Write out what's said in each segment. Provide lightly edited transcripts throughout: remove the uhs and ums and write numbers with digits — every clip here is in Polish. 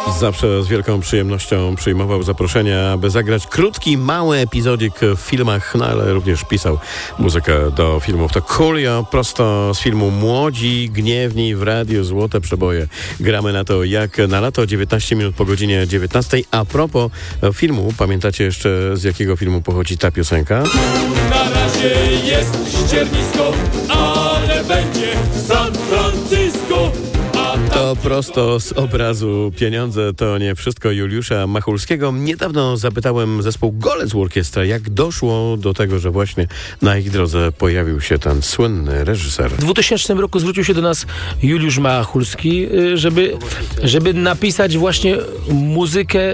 Zawsze z wielką przyjemnością przyjmował zaproszenia, aby zagrać krótki, mały epizodik w filmach, no ale również pisał muzykę do filmów. To Coolio, prosto z filmu Młodzi, Gniewni w radiu Złote Przeboje. Gramy na to jak na lato, 19 minut po godzinie 19. A propos filmu, pamiętacie jeszcze z jakiego filmu pochodzi ta piosenka? Na razie jest ściernisko, ale będzie San Francisco. To prosto z obrazu Pieniądze to nie wszystko Juliusza Machulskiego. Niedawno zapytałem zespół Golec Orkiestra, jak doszło do tego, że właśnie na ich drodze pojawił się ten słynny reżyser. W 2000 roku zwrócił się do nas Juliusz Machulski, żeby napisać właśnie muzykę,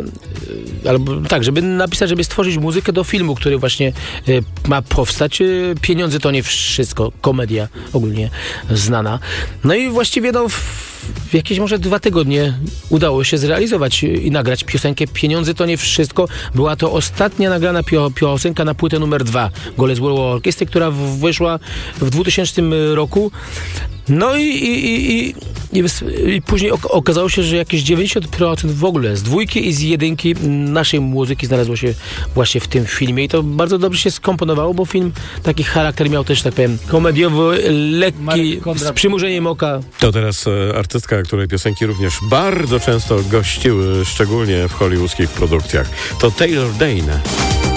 żeby stworzyć muzykę do filmu, który właśnie ma powstać. Pieniądze to nie wszystko, komedia ogólnie znana. No i właściwie w jakieś może 2 tygodnie udało się zrealizować i nagrać piosenkę Pieniądze to nie wszystko. Była to ostatnia nagrana piosenka na płytę numer 2 Golec Orkiestry, która wyszła w 2000 roku. No i później okazało się, że jakieś 90% w ogóle z 2 i z 1 naszej muzyki znalazło się właśnie w tym filmie i to bardzo dobrze się skomponowało, bo film taki charakter miał też, tak powiem, komediowy, lekki, z przymrużeniem oka. To teraz artystka, której piosenki również bardzo często gościły, szczególnie w hollywoodzkich produkcjach. To Taylor Dayne.